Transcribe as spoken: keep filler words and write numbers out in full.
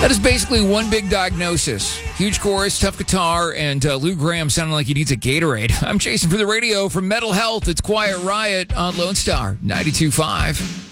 That is basically one big diagnosis. Huge chorus, tough guitar, and uh, Lou Graham sounding like he needs a Gatorade. I'm Jason for the radio from Metal Health. It's Quiet Riot on Lone Star ninety-two point five.